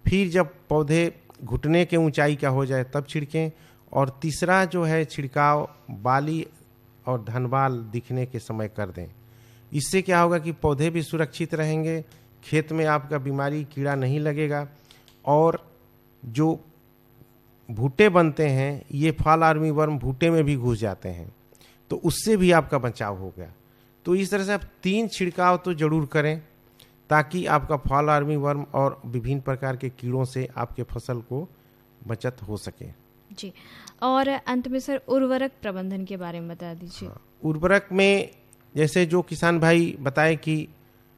फिर जब पौधे घुटने के ऊंचाई का हो जाए तब छिड़कें। और तीसरा जो है छिड़काव बाली और धनबाल दिखने के समय कर दें। इससे क्या होगा कि पौधे भी सुरक्षित रहेंगे, खेत में आपका बीमारी कीड़ा नहीं लगेगा, और जो भुट्टे बनते हैं ये फॉल आर्मी वर्म भुट्टे में भी घुस जाते हैं, तो उससे भी आपका बचाव हो गया। तो इस तरह से आप 3 छिड़काव तो जरूर करें ताकि आपका फॉल आर्मी वर्म और विभिन्न प्रकार के कीड़ों से आपके फसल को बचत हो सके। जी, और अंत में सर उर्वरक प्रबंधन के बारे में बता दीजिए। उर्वरक में जैसे जो किसान भाई बताए कि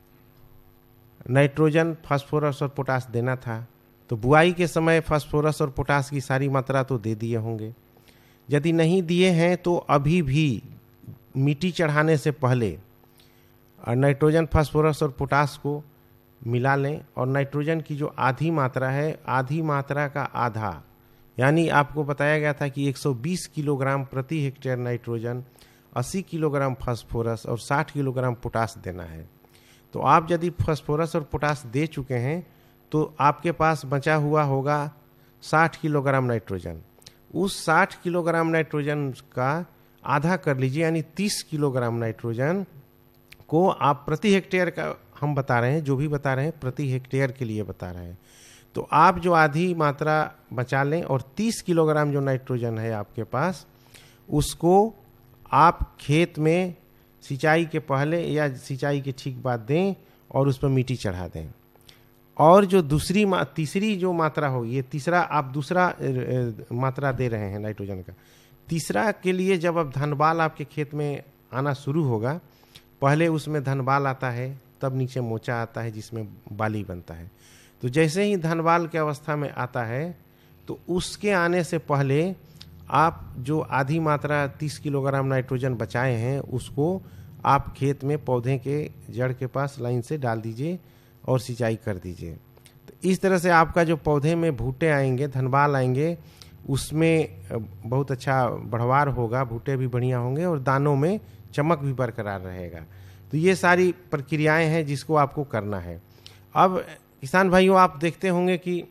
नाइट्रोजन, फास्फोरस और पोटास देना था, तो बुआई के समय फास्फोरस और पोटास की सारी मात्रा तो दे दिए होंगे। यदि नहीं दिए हैं तो अभी भी मिट्टी चढ़ाने से पहले नाइट्रोजन, फास्फोरस और पोटास को मिला लें, और नाइट्रोजन की जो आधी मात्रा है, आधी मात्रा का आधा, यानी आपको बताया गया था कि 120 किलोग्राम प्रति हेक्टेयर नाइट्रोजन, 80 किलोग्राम फास्फोरस और 60 किलोग्राम पोटास देना है। तो आप यदि फास्फोरस और पोटास दे चुके हैं तो आपके पास बचा हुआ होगा 60 किलोग्राम नाइट्रोजन। उस 60 किलोग्राम नाइट्रोजन का आधा कर लीजिए, यानी 30 किलोग्राम नाइट्रोजन को आप प्रति हेक्टेयर का हम बता रहे हैं, जो भी बता रहे हैं प्रति हेक्टेयर के लिए बता रहे हैं। तो आप जो आधी मात्रा बचा लें और 30 किलोग्राम जो नाइट्रोजन है आपके पास, उसको आप खेत में सिंचाई के पहले या सिंचाई के ठीक बाद दें और उस पर मिट्टी चढ़ा दें। और जो तीसरी जो मात्रा हो, ये तीसरा आप दूसरा मात्रा दे रहे हैं नाइट्रोजन का, तीसरा के लिए जब अब धनबाल आपके खेत में आना शुरू होगा, पहले उसमें धनबाल आता है, तब नीचे मोचा आता है जिसमें बाली बनता है। तो जैसे ही धनबाल के अवस्था में आता है तो उसके आने से पहले आप जो आधी मात्रा 30 किलोग्राम नाइट्रोजन बचाए हैं उसको आप खेत में पौधे के जड़ के पास लाइन से डाल दीजिए और सिंचाई कर दीजिए। तो इस तरह से आपका जो पौधे में भुट्टे आएंगे, धनबाल आएंगे, उसमें बहुत अच्छा बढ़वार होगा, भुट्टे भी बढ़िया होंगे और दानों में चमक भी बरकरार रहेगा। तो ये सारी प्रक्रियाएं हैं जिसको आपको करना है। अब किसान भाइयों, आप देखते होंगे कि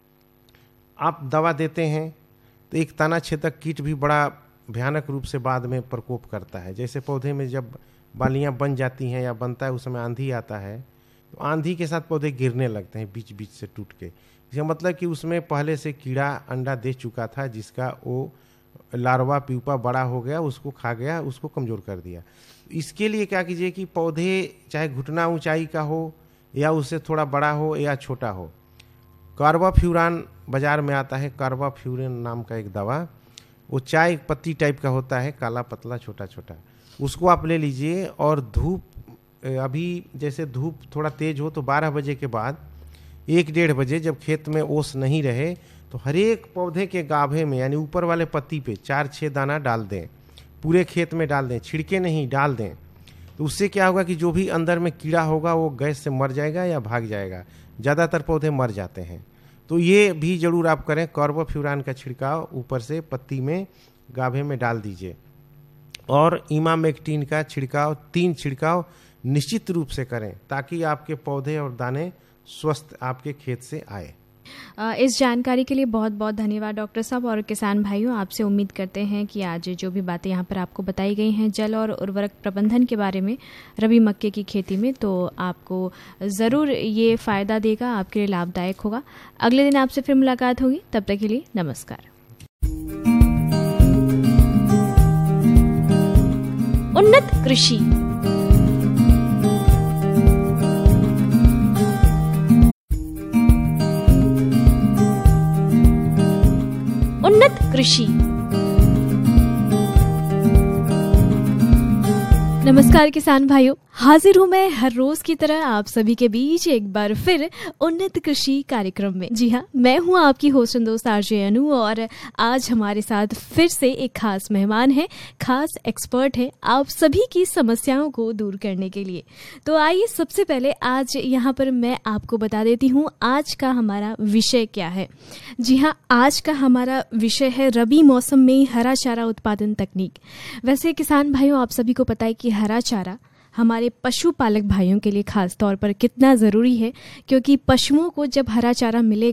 आप दवा देते हैं तो एक तना छेदक कीट भी बड़ा भयानक रूप से बाद में प्रकोप करता है। जैसे पौधे में जब बालियां बन जाती हैं या बनता है, उस समय आंधी आता है, तो आंधी के साथ पौधे गिरने लगते हैं बीच बीच से टूट के। इसका मतलब कि उसमें पहले से कीड़ा अंडा दे चुका था, जिसका वो लार्वा प्यूपा बड़ा हो गया, उसको खा गया, उसको कमज़ोर कर दिया। इसके लिए क्या कीजिए कि पौधे चाहे घुटना ऊंचाई का हो या उससे थोड़ा बड़ा हो या छोटा हो, कार्बाफ्यूरान बाजार में आता है, कार्बाफ्यूरान नाम का एक दवा, वो चाय पत्ती टाइप का होता है, काला पतला छोटा छोटा, उसको आप ले लीजिए। और धूप, अभी जैसे धूप थोड़ा तेज हो तो 12 बजे के बाद 1-1:30 बजे, जब खेत में ओस नहीं रहे, तो हर एक पौधे के गाभे में यानी ऊपर वाले पत्ती पे 4-6 दाना डाल दें, पूरे खेत में डाल दें, छिड़के नहीं, डाल दें। तो उससे क्या होगा कि जो भी अंदर में कीड़ा होगा वो गैस से मर जाएगा या भाग जाएगा। ज़्यादातर पौधे मर जाते हैं, तो ये भी जरूर आप करें। कार्बाफ्यूरान का छिड़काव ऊपर से पत्ती में गाभे में डाल दीजिए, और इमामेक्टिन का छिड़काव 3 छिड़काव निश्चित रूप से करें ताकि आपके पौधे और दाने स्वस्थ आपके खेत से आए। इस जानकारी के लिए बहुत बहुत धन्यवाद डॉक्टर साहब। और किसान भाइयों, आपसे उम्मीद करते हैं कि आज जो भी बातें यहाँ पर आपको बताई गई हैं जल और उर्वरक प्रबंधन के बारे में रबी मक्के की खेती में, तो आपको ज़रूर ये फ़ायदा देगा, आपके लिए लाभदायक होगा। अगले दिन आपसे फिर मुलाकात होगी, तब तक के लिए नमस्कार। उन्नत कृषि। उन्नत कृषि। नमस्कार किसान भाइयों, हाजिर हूँ मैं हर रोज की तरह आप सभी के बीच एक बार फिर उन्नत कृषि कार्यक्रम में। जी हाँ, मैं हूँ आपकी होस्ट दोस्त आरजे अनु, और आज हमारे साथ फिर से एक खास मेहमान है, खास एक्सपर्ट है आप सभी की समस्याओं को दूर करने के लिए। तो आइए सबसे पहले आज यहाँ पर मैं आपको बता देती हूँ आज का हमारा विषय क्या है। जी हाँ, आज का हमारा विषय है रबी मौसम में हरा चारा उत्पादन तकनीक। वैसे किसान भाइयों, आप सभी को पता है कि हरा चारा हमारे पशुपालक भाइयों के लिए खास तौर पर कितना ज़रूरी है, क्योंकि पशुओं को जब हरा चारा मिलेगा